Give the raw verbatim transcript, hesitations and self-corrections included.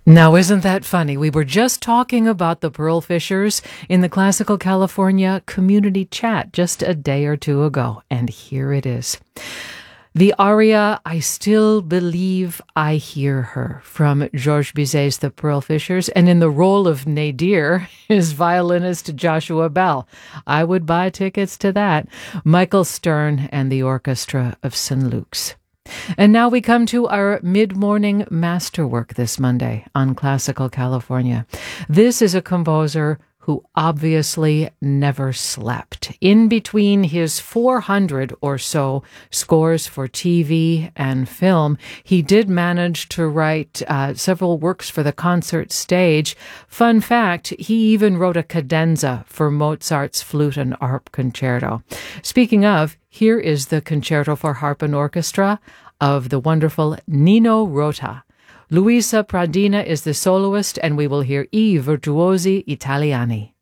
Now, isn't that funny? We were just talking about the Pearl Fishers in the Classical California community chat just a day or two ago, and here it is. The aria, I Still Believe I Hear Her, from Georges Bizet's The Pearl Fishers, and in the role of Nadir is violinist Joshua Bell. I would buy tickets to that. Michael Stern and the Orchestra of Saint Luke's. And now we come to our mid-morning masterwork this Monday on Classical California. This is a composer who obviously never slept. In between his four hundred or so scores for T V and film, he did manage to write uh, several works for the concert stage. Fun fact, he even wrote a cadenza for Mozart's Flute and Harp Concerto. Speaking of, here is the Concerto for Harp and Orchestra of the wonderful Nino Rota. Luisa Pradina is the soloist, and we will hear I Virtuosi Italiani.